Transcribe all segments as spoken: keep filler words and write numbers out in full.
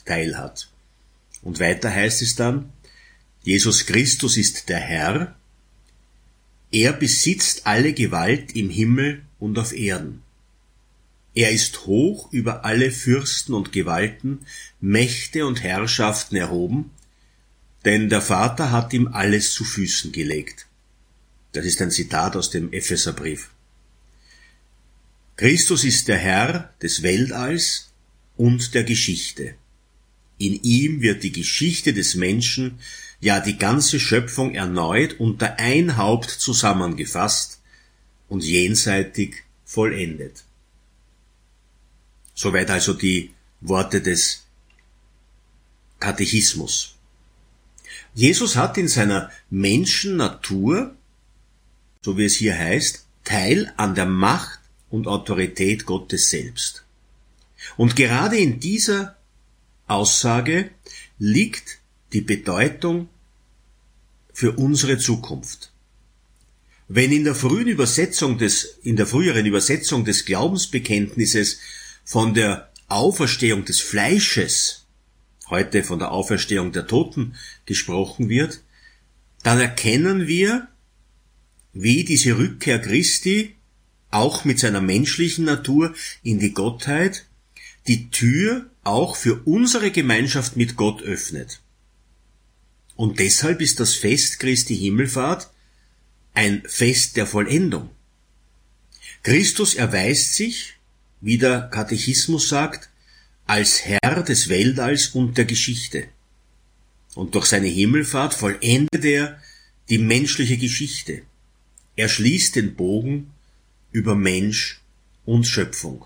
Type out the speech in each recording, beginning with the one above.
teilhat. Und weiter heißt es dann, Jesus Christus ist der Herr, er besitzt alle Gewalt im Himmel und auf Erden. Er ist hoch über alle Fürsten und Gewalten, Mächte und Herrschaften erhoben, denn der Vater hat ihm alles zu Füßen gelegt. Das ist ein Zitat aus dem Epheserbrief. Christus ist der Herr des Weltalls und der Geschichte. In ihm wird die Geschichte des Menschen, ja die ganze Schöpfung erneut unter ein Haupt zusammengefasst und jenseitig vollendet. Soweit also die Worte des Katechismus. Jesus hat in seiner Menschennatur, so wie es hier heißt, Teil an der Macht und Autorität Gottes selbst. Und gerade in dieser Aussage liegt die Bedeutung für unsere Zukunft. Wenn in der frühen Übersetzung des, in der früheren Übersetzung des Glaubensbekenntnisses von der Auferstehung des Fleisches, heute von der Auferstehung der Toten gesprochen wird, dann erkennen wir, wie diese Rückkehr Christi auch mit seiner menschlichen Natur in die Gottheit die Tür auch für unsere Gemeinschaft mit Gott öffnet. Und deshalb ist das Fest Christi Himmelfahrt ein Fest der Vollendung. Christus erweist sich, wie der Katechismus sagt, als Herr des Weltalls und der Geschichte. Und durch seine Himmelfahrt vollendet er die menschliche Geschichte. Er schließt den Bogen über Mensch und Schöpfung.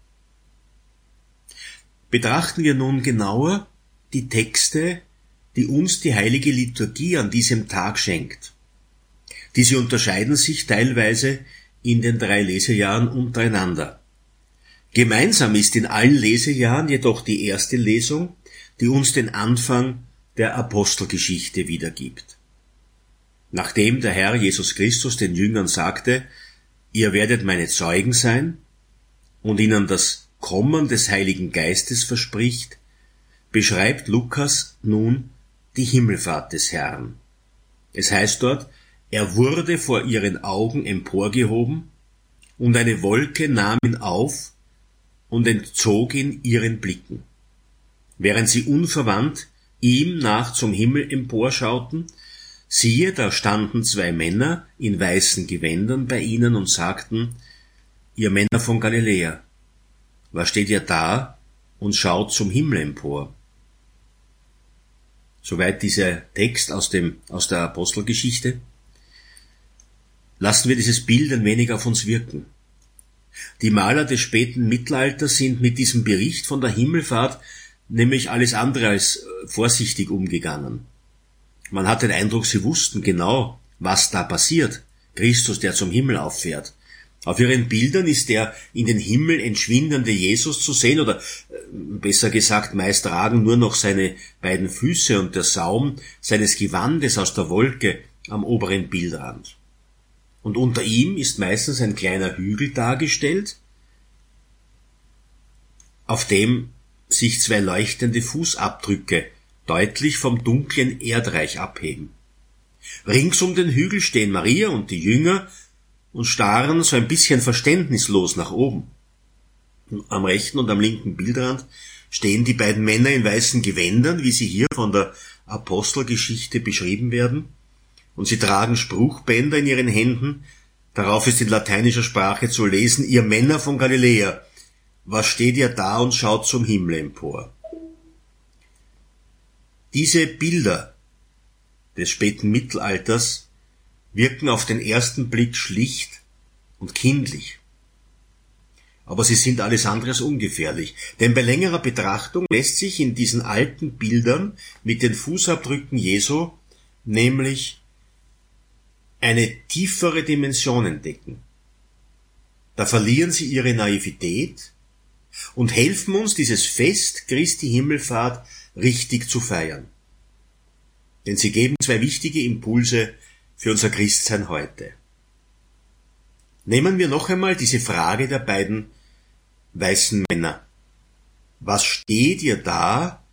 Betrachten wir nun genauer die Texte, die uns die heilige Liturgie an diesem Tag schenkt. Diese unterscheiden sich teilweise in den drei Lesejahren untereinander. Gemeinsam ist in allen Lesejahren jedoch die erste Lesung, die uns den Anfang der Apostelgeschichte wiedergibt. Nachdem der Herr Jesus Christus den Jüngern sagte, ihr werdet meine Zeugen sein, und ihnen das Kommen des Heiligen Geistes verspricht, beschreibt Lukas nun die Himmelfahrt des Herrn. Es heißt dort, er wurde vor ihren Augen emporgehoben, und eine Wolke nahm ihn auf und entzog ihn ihren Blicken. Während sie unverwandt ihm nach zum Himmel emporschauten, siehe, da standen zwei Männer in weißen Gewändern bei ihnen und sagten, ihr Männer von Galiläa, was steht ihr da und schaut zum Himmel empor? Soweit dieser Text aus dem, aus der Apostelgeschichte. Lassen wir dieses Bild ein wenig auf uns wirken. Die Maler des späten Mittelalters sind mit diesem Bericht von der Himmelfahrt nämlich alles andere als vorsichtig umgegangen. Man hat den Eindruck, sie wussten genau, was da passiert. Christus, der zum Himmel auffährt. Auf ihren Bildern ist der in den Himmel entschwindende Jesus zu sehen, oder besser gesagt, meist ragen nur noch seine beiden Füße und der Saum seines Gewandes aus der Wolke am oberen Bildrand. Und unter ihm ist meistens ein kleiner Hügel dargestellt, auf dem sich zwei leuchtende Fußabdrücke deutlich vom dunklen Erdreich abheben. Rings um den Hügel stehen Maria und die Jünger und starren so ein bisschen verständnislos nach oben. Am rechten und am linken Bildrand stehen die beiden Männer in weißen Gewändern, wie sie hier von der Apostelgeschichte beschrieben werden, und sie tragen Spruchbänder in ihren Händen. Darauf ist in lateinischer Sprache zu lesen, ihr Männer von Galiläa, was steht ihr da und schaut zum Himmel empor? Diese Bilder des späten Mittelalters wirken auf den ersten Blick schlicht und kindlich. Aber sie sind alles andere als ungefährlich, denn bei längerer Betrachtung lässt sich in diesen alten Bildern mit den Fußabdrücken Jesu nämlich eine tiefere Dimension entdecken. Da verlieren sie ihre Naivität und helfen uns, dieses Fest Christi Himmelfahrt richtig zu feiern. Denn sie geben zwei wichtige Impulse für unser Christsein heute. Nehmen wir noch einmal diese Frage der beiden weißen Männer. Was steht ihr da